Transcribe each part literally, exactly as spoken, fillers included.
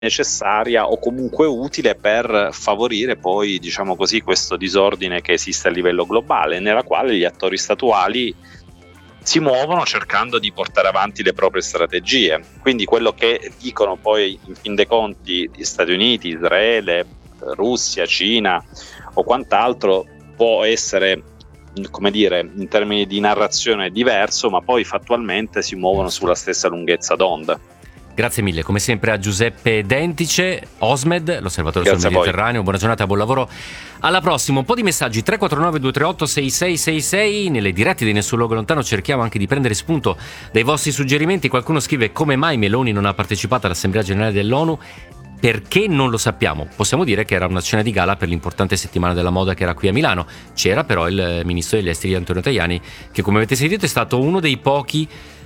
necessaria o comunque utile per favorire poi, diciamo così, questo disordine che esiste a livello globale, nella quale gli attori statuali si muovono cercando di portare avanti le proprie strategie. Quindi quello che dicono poi in fin dei conti gli Stati Uniti, Israele, Russia, Cina o quant'altro può essere, come dire, in termini di narrazione diverso, ma poi fattualmente si muovono sulla stessa lunghezza d'onda. Grazie mille, come sempre a Giuseppe Dentice, Osmed, l'osservatore sul Mediterraneo. Buona giornata, buon lavoro. Alla prossima. Un po' di messaggi: tre quattro nove due tre otto sei sei sei sei. Nelle dirette di Nessun Luogo Lontano cerchiamo anche di prendere spunto dai vostri suggerimenti. Qualcuno scrive: come mai Meloni non ha partecipato all'Assemblea Generale dell'ONU? Perché non lo sappiamo. Possiamo dire che era una cena di gala per l'importante settimana della moda che era qui a Milano. C'era però il ministro degli esteri Antonio Tajani, che, come avete sentito, è stato uno dei pochi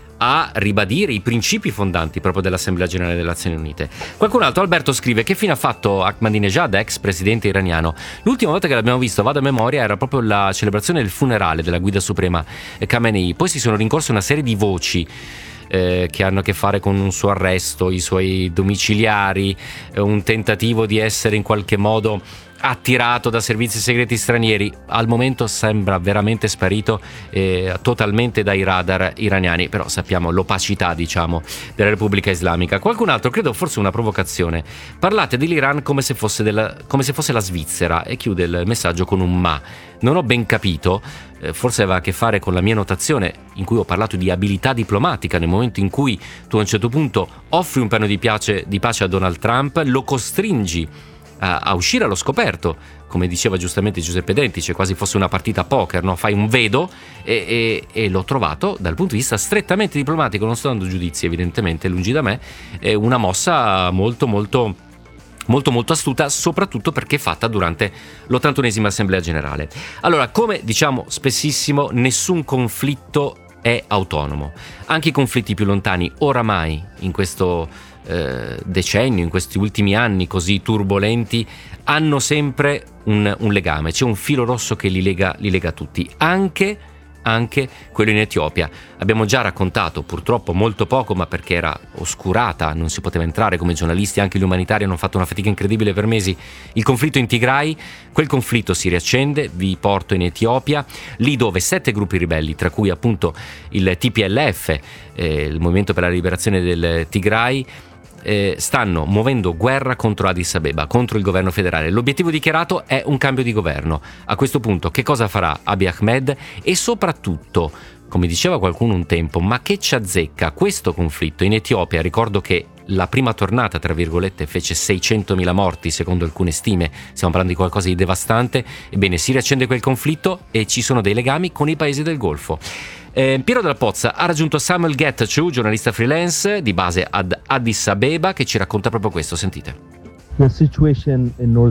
a ribadire i principi fondanti proprio dell'Assemblea Generale delle Nazioni Unite. Qualcun altro, Alberto, scrive: che fine ha fatto Ahmadinejad, ex presidente iraniano? L'ultima volta che l'abbiamo visto, vado a memoria, era proprio la celebrazione del funerale della guida suprema Khamenei. Poi si sono rincorse una serie di voci eh, che hanno a che fare con un suo arresto, i suoi domiciliari, eh, un tentativo di essere in qualche modo attirato da servizi segreti stranieri. Al momento sembra veramente sparito eh, totalmente dai radar iraniani, però sappiamo l'opacità, diciamo, della Repubblica Islamica. Qualcun altro, credo forse una provocazione: parlate dell'Iran come se fosse della, come se fosse la Svizzera, e chiude il messaggio con un ma. Non ho ben capito, eh, forse aveva a che fare con la mia notazione in cui ho parlato di abilità diplomatica. Nel momento in cui tu a un certo punto offri un piano di, piace, di pace a Donald Trump, lo costringi a, a uscire allo scoperto, come diceva giustamente Giuseppe Dentice, quasi fosse una partita a poker, no? Fai un vedo e, e, e l'ho trovato dal punto di vista strettamente diplomatico, non sto dando giudizi evidentemente, lungi da me, è una mossa molto molto molto molto astuta, soprattutto perché fatta durante l'ottantunesima Assemblea Generale. Allora, come diciamo spessissimo, nessun conflitto è autonomo. Anche i conflitti più lontani, oramai in questo eh, decennio, in questi ultimi anni così turbolenti, hanno sempre un, un legame, c'è un filo rosso che li lega, li lega tutti, anche anche quello in Etiopia. Abbiamo già raccontato, purtroppo molto poco, ma perché era oscurata, non si poteva entrare come giornalisti, anche gli umanitari hanno fatto una fatica incredibile per mesi, il conflitto in Tigray. Quel conflitto si riaccende, vi porto in Etiopia, lì dove sette gruppi ribelli, tra cui appunto il T P L F, eh, il Movimento per la Liberazione del Tigray, Eh, stanno muovendo guerra contro Addis Abeba, contro il governo federale. L'obiettivo dichiarato è un cambio di governo. A questo punto che cosa farà Abiy Ahmed? E soprattutto, come diceva qualcuno un tempo, ma che ci azzecca questo conflitto in Etiopia? Ricordo che la prima tornata, tra virgolette, fece seicentomila morti secondo alcune stime, stiamo parlando di qualcosa di devastante. Ebbene, si riaccende quel conflitto e ci sono dei legami con i paesi del Golfo. Eh, Piero della Pozza ha raggiunto Samuel Getachew, giornalista freelance di base ad Addis Abeba, che ci racconta proprio questo, sentite. La situazione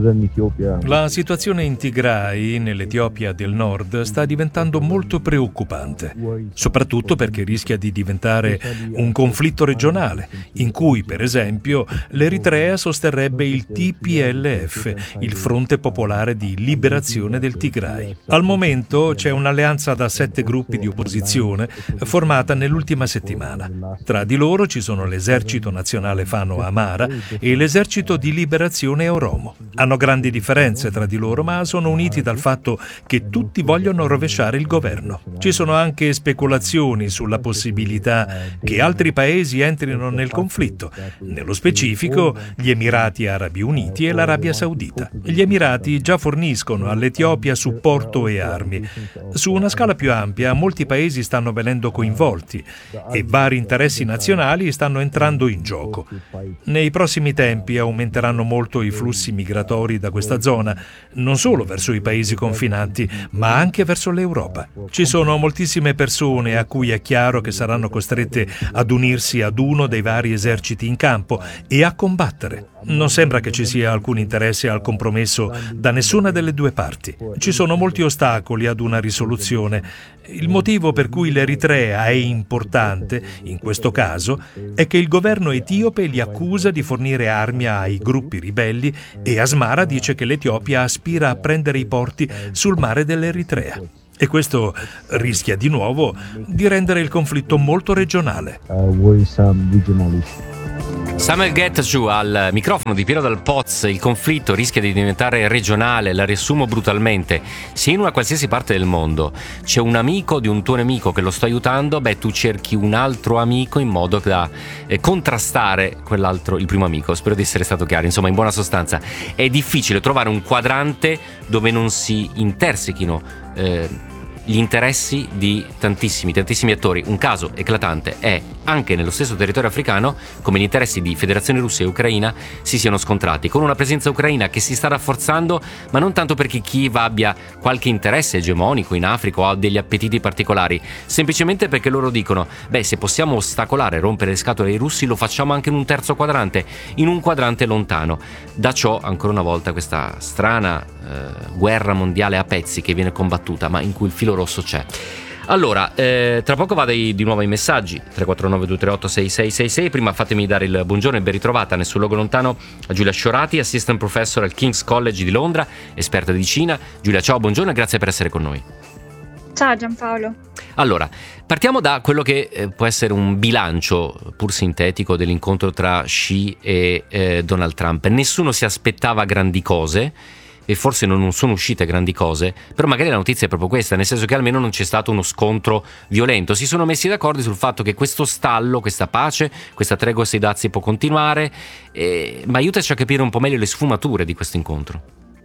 in Tigray, nell'Etiopia del Nord, sta diventando molto preoccupante, soprattutto perché rischia di diventare un conflitto regionale, in cui, per esempio, l'Eritrea sosterrebbe il T P L F, il Fronte Popolare di Liberazione del Tigray. Al momento c'è un'alleanza da sette gruppi di opposizione formata nell'ultima settimana. Tra di loro ci sono l'Esercito Nazionale Fano Amara e l'Esercito di Liberazione Oromo. Hanno grandi differenze tra di loro, ma sono uniti dal fatto che tutti vogliono rovesciare il governo. Ci sono anche speculazioni sulla possibilità che altri paesi entrino nel conflitto, nello specifico gli Emirati Arabi Uniti e l'Arabia Saudita. Gli Emirati già forniscono all'Etiopia supporto e armi. Su una scala più ampia, molti paesi stanno venendo coinvolti e vari interessi nazionali stanno entrando in gioco. Nei prossimi tempi aumenteranno molto i flussi migratori da questa zona, non solo verso i paesi confinanti, ma anche verso l'Europa. Ci sono moltissime persone a cui è chiaro che saranno costrette ad unirsi ad uno dei vari eserciti in campo e a combattere. Non sembra che ci sia alcun interesse al compromesso da nessuna delle due parti. Ci sono molti ostacoli ad una risoluzione. Il motivo per cui l'Eritrea è importante, in questo caso, è che il governo etiope li accusa di fornire armi ai gruppi ribelli e Asmara dice che l'Etiopia aspira a prendere i porti sul mare dell'Eritrea. E questo rischia di nuovo di rendere il conflitto molto regionale. Uh, worrisome regional issue. Samuel Getachew al microfono di Piero Dal Poz. Il conflitto rischia di diventare regionale, la riassumo brutalmente. Se in una qualsiasi parte del mondo c'è un amico di un tuo nemico che lo sta aiutando, beh, tu cerchi un altro amico in modo da eh, contrastare quell'altro, il primo amico. Spero di essere stato chiaro. Insomma, in buona sostanza, è difficile trovare un quadrante dove non si intersechino eh, gli interessi di tantissimi, tantissimi attori. Un caso eclatante è anche nello stesso territorio africano come gli interessi di Federazione Russa e Ucraina si siano scontrati, con una presenza ucraina che si sta rafforzando, ma non tanto perché Kiev abbia qualche interesse egemonico in Africa o ha degli appetiti particolari, semplicemente perché loro dicono: beh, se possiamo ostacolare e rompere le scatole ai russi, lo facciamo anche in un terzo quadrante, in un quadrante lontano. Da ciò, ancora una volta, questa strana eh, guerra mondiale a pezzi che viene combattuta, ma in cui il filo rosso c'è. Allora, eh, tra poco vado di nuovo ai messaggi tre quattro nove due tre otto sei sei sei sei. Prima fatemi dare il buongiorno e ben ritrovata nel suo luogo lontano a Giulia Sciorati, assistant professor al King's College di Londra, esperta di Cina. Giulia, ciao, buongiorno e grazie per essere con noi. Ciao Gianpaolo. Allora, partiamo da quello che eh, può essere un bilancio pur sintetico dell'incontro tra Xi e eh, Donald Trump. Nessuno si aspettava grandi cose e forse non sono uscite grandi cose, però magari la notizia è proprio questa, nel senso che almeno non c'è stato uno scontro violento. Si sono messi d'accordo sul fatto che questo stallo, questa pace, questa tregua sei dazi può continuare, eh, ma aiutaci a capire un po' meglio le sfumature di questo incontro.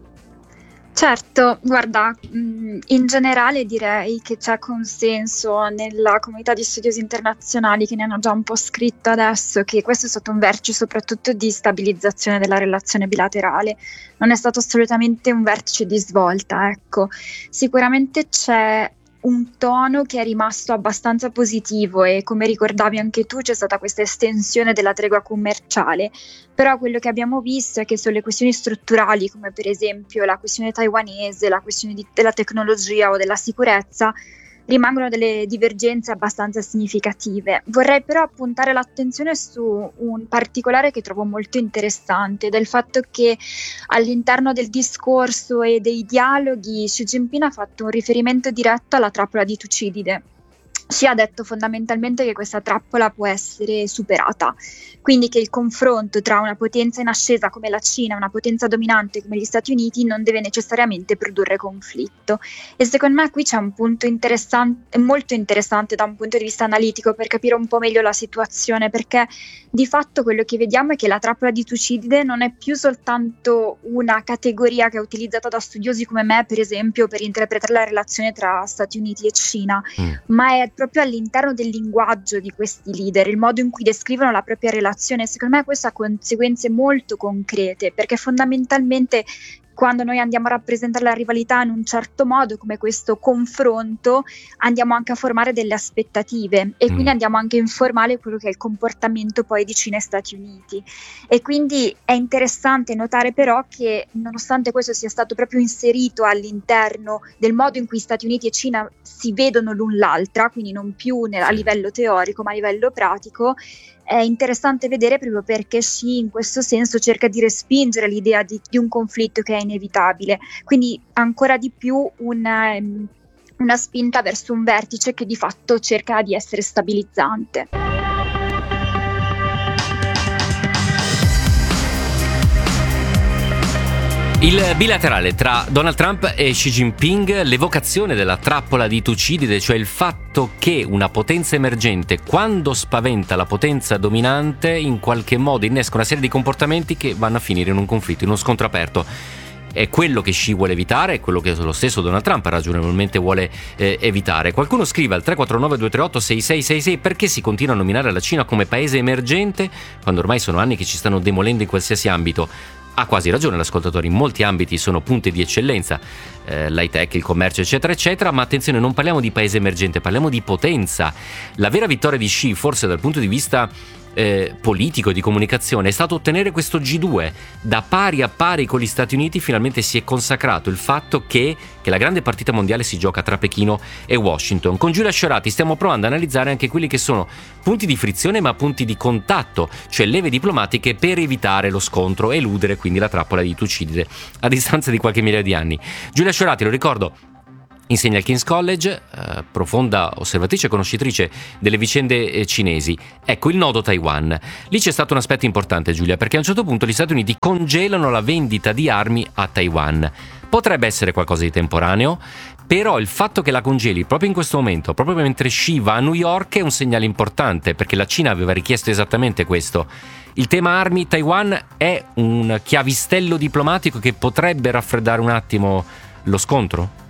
Certo, guarda, in generale direi che c'è consenso nella comunità di studiosi internazionali che ne hanno già un po' scritto adesso che questo è stato un vertice soprattutto di stabilizzazione della relazione bilaterale, non è stato assolutamente un vertice di svolta, ecco. Sicuramente c'è un tono che è rimasto abbastanza positivo e, come ricordavi anche tu, c'è stata questa estensione della tregua commerciale, però quello che abbiamo visto è che sulle questioni strutturali, come per esempio la questione taiwanese, la questione di, della tecnologia o della sicurezza, rimangono delle divergenze abbastanza significative. Vorrei però puntare l'attenzione su un particolare che trovo molto interessante, del fatto che all'interno del discorso e dei dialoghi Xi Jinping ha fatto un riferimento diretto alla trappola di Tucidide. Xi ha detto fondamentalmente che questa trappola può essere superata, quindi che il confronto tra una potenza in ascesa come la Cina e una potenza dominante come gli Stati Uniti non deve necessariamente produrre conflitto. E secondo me qui c'è un punto interessante, molto interessante da un punto di vista analitico, per capire un po' meglio la situazione, perché di fatto quello che vediamo è che la trappola di Tucidide non è più soltanto una categoria che è utilizzata da studiosi come me, per esempio, per interpretare la relazione tra Stati Uniti e Cina, mm. ma è proprio all'interno del linguaggio di questi leader, il modo in cui descrivono la propria relazione. Secondo me questo ha conseguenze molto concrete, perché fondamentalmente quando noi andiamo a rappresentare la rivalità in un certo modo, come questo confronto, andiamo anche a formare delle aspettative e quindi andiamo anche a informare quello che è il comportamento poi di Cina e Stati Uniti. E quindi è interessante notare però che, nonostante questo sia stato proprio inserito all'interno del modo in cui Stati Uniti e Cina si vedono l'un l'altra, quindi non più a livello teorico ma a livello pratico, è interessante vedere proprio perché Xi in questo senso cerca di respingere l'idea di, di un conflitto che è inevitabile, quindi ancora di più una, una spinta verso un vertice che di fatto cerca di essere stabilizzante. Il bilaterale tra Donald Trump e Xi Jinping, l'evocazione della trappola di Tucidide, cioè il fatto che una potenza emergente, quando spaventa la potenza dominante, in qualche modo innesca una serie di comportamenti che vanno a finire in un conflitto, in uno scontro aperto. È quello che Xi vuole evitare, è quello che lo stesso Donald Trump ragionevolmente vuole eh, evitare. Qualcuno scrive al tre quattro nove due tre otto sei sei sei sei perché si continua a nominare la Cina come paese emergente quando ormai sono anni che ci stanno demolendo in qualsiasi ambito. Ha quasi ragione l'ascoltatore, in molti ambiti sono punte di eccellenza, eh, l'high tech, il commercio eccetera eccetera, ma attenzione, non parliamo di paese emergente, parliamo di potenza. La vera vittoria di Xi, forse dal punto di vista eh, politico e di comunicazione, è stato ottenere questo G due da pari a pari con gli Stati Uniti. Finalmente si è consacrato il fatto che, che la grande partita mondiale si gioca tra Pechino e Washington. Con Giulia Sciorati stiamo provando ad analizzare anche quelli che sono punti di frizione ma punti di contatto, cioè leve diplomatiche per evitare lo scontro e eludere quindi la trappola di Tucidide a distanza di qualche migliaia di anni. Giulia Sciorati, lo ricordo, insegna al King's College, eh, profonda osservatrice e conoscitrice delle vicende eh, cinesi. Ecco il nodo Taiwan. Lì c'è stato un aspetto importante, Giulia, perché a un certo punto gli Stati Uniti congelano la vendita di armi a Taiwan. Potrebbe essere qualcosa di temporaneo, però il fatto che la congeli proprio in questo momento, proprio mentre Xi va a New York, è un segnale importante, perché la Cina aveva richiesto esattamente questo. Il tema armi Taiwan è un chiavistello diplomatico che potrebbe raffreddare un attimo lo scontro?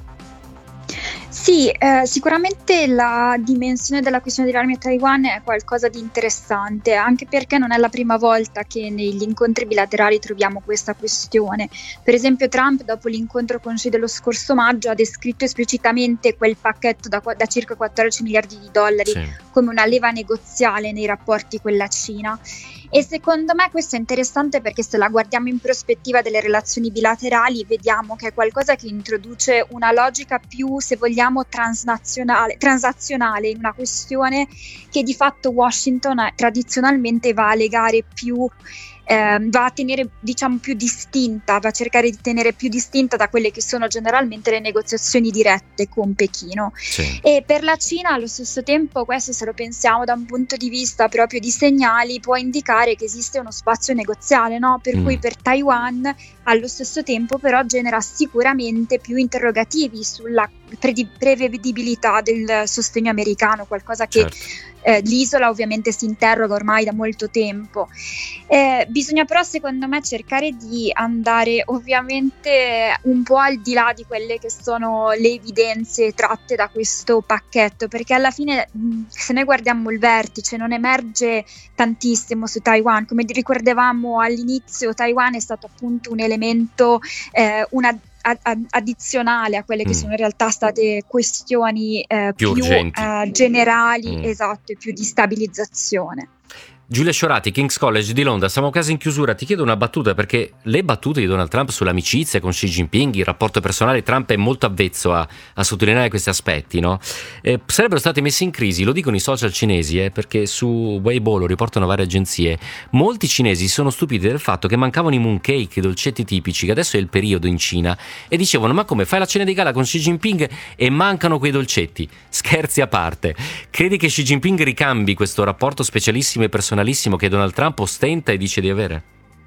Sì, eh, sicuramente la dimensione della questione delle armi a Taiwan è qualcosa di interessante, anche perché non è la prima volta che negli incontri bilaterali troviamo questa questione. Per esempio Trump, dopo l'incontro con Xi dello scorso maggio, ha descritto esplicitamente quel pacchetto da, da circa quattordici miliardi di dollari sì. come una leva negoziale nei rapporti con la Cina. E secondo me questo è interessante perché se la guardiamo in prospettiva delle relazioni bilaterali vediamo che è qualcosa che introduce una logica più, se vogliamo, transnazionale, transazionale in una questione che di fatto Washington tradizionalmente va a legare più Eh, va a tenere, diciamo, più distinta, va a cercare di tenere più distinta da quelle che sono generalmente le negoziazioni dirette con Pechino. Sì. E per la Cina allo stesso tempo, questo, se lo pensiamo da un punto di vista proprio di segnali, può indicare che esiste uno spazio negoziale, no? Per mm. cui per Taiwan allo stesso tempo però genera sicuramente più interrogativi sulla pre- prevedibilità del sostegno americano, qualcosa che certo. eh, l'isola ovviamente si interroga ormai da molto tempo. Eh, bisogna però secondo me cercare di andare ovviamente un po' al di là di quelle che sono le evidenze tratte da questo pacchetto, perché alla fine mh, se noi guardiamo il vertice non emerge tantissimo su Taiwan. Come ricordavamo all'inizio, Taiwan è stato appunto un elemento, eh, una addizionale a quelle che mm. sono in realtà state questioni eh, più, più eh, generali, mm. esatto, e più di stabilizzazione. Giulia Sciorati, King's College di Londra, siamo quasi in chiusura. Ti chiedo una battuta, perché le battute di Donald Trump sull'amicizia con Xi Jinping, il rapporto personale, Trump è molto avvezzo a, a sottolineare questi aspetti, no? Eh, sarebbero state messe in crisi, lo dicono i social cinesi, eh, perché su Weibo, lo riportano varie agenzie, molti cinesi si sono stupiti del fatto che mancavano i mooncake, i dolcetti tipici, che adesso è il periodo in Cina, e dicevano: ma come, fai la cena di gala con Xi Jinping e mancano quei dolcetti? Scherzi a parte, credi che Xi Jinping ricambi questo rapporto specialissimo e personale che Donald Trump ostenta e dice di avere?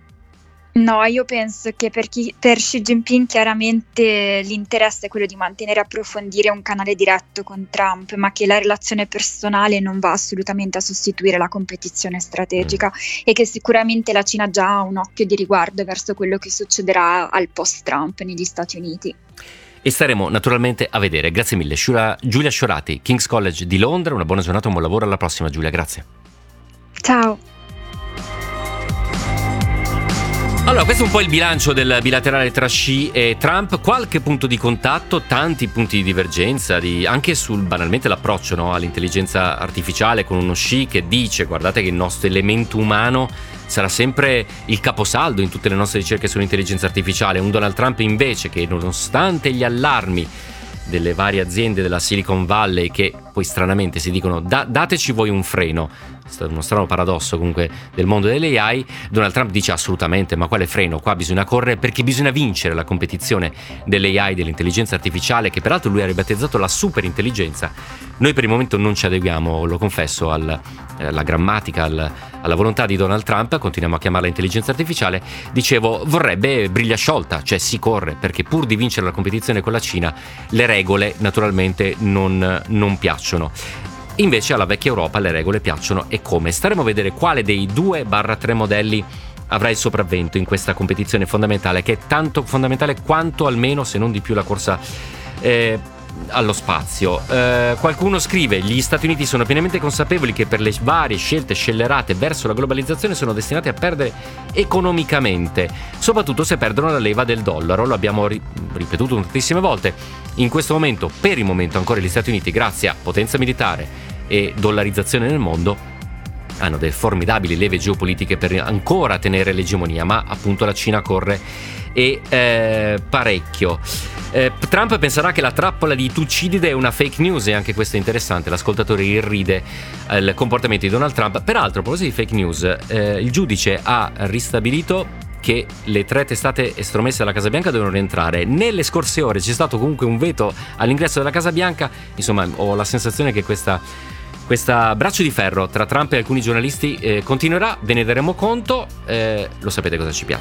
No, io penso che per, chi, per Xi Jinping chiaramente l'interesse è quello di mantenere e approfondire un canale diretto con Trump, ma che la relazione personale non va assolutamente a sostituire la competizione strategica mm. e che sicuramente la Cina già ha un occhio di riguardo verso quello che succederà al post-Trump negli Stati Uniti. E staremo naturalmente a vedere. Grazie mille. Giulia Sciorati, King's College di Londra, una buona giornata, un buon lavoro, alla prossima Giulia, grazie. Ciao. Allora, questo è un po' il bilancio del bilaterale tra Xi e Trump, qualche punto di contatto, tanti punti di divergenza, di, anche sul banalmente l'approccio, no, all'intelligenza artificiale, con uno Xi che dice: guardate che il nostro elemento umano sarà sempre il caposaldo in tutte le nostre ricerche sull'intelligenza artificiale, un Donald Trump invece che, nonostante gli allarmi delle varie aziende della Silicon Valley, che poi stranamente si dicono da, dateci voi un freno, è uno strano paradosso comunque del mondo delle A I, Donald Trump dice: assolutamente, ma quale freno? Qua bisogna correre, perché bisogna vincere la competizione delle A I, dell'intelligenza artificiale, che peraltro lui ha ribattezzato la superintelligenza. Noi per il momento non ci adeguiamo, lo confesso, al, alla grammatica, al, alla volontà di Donald Trump, continuiamo a chiamarla intelligenza artificiale. Dicevo, vorrebbe briglia sciolta, cioè si corre, perché pur di vincere la competizione con la Cina le regole naturalmente non, non piacciono. Invece alla vecchia Europa le regole piacciono, e come? Staremo a vedere quale dei due barra tre modelli avrà il sopravvento in questa competizione fondamentale, che è tanto fondamentale quanto, almeno se non di più, la corsa eh, allo spazio. Eh, qualcuno scrive: gli Stati Uniti sono pienamente consapevoli che per le varie scelte scellerate verso la globalizzazione sono destinati a perdere economicamente, soprattutto se perdono la leva del dollaro. Lo abbiamo ri- ripetuto tantissime volte. In questo momento, per il momento ancora, gli Stati Uniti, grazie a potenza militare e dollarizzazione nel mondo, hanno delle formidabili leve geopolitiche per ancora tenere l'egemonia, ma appunto la Cina corre e eh, parecchio. Eh, Trump penserà che la trappola di Tucidide è una fake news, e anche questo è interessante. L'ascoltatore irride eh, il comportamento di Donald Trump. Peraltro, a proposito di fake news, eh, il giudice ha ristabilito che le tre testate estromesse dalla Casa Bianca devono rientrare. Nelle scorse ore c'è stato comunque un veto all'ingresso della Casa Bianca. Insomma, ho la sensazione che questa Questa braccio di ferro tra Trump e alcuni giornalisti eh, continuerà, ve ne daremo conto, eh, lo sapete cosa ci piace.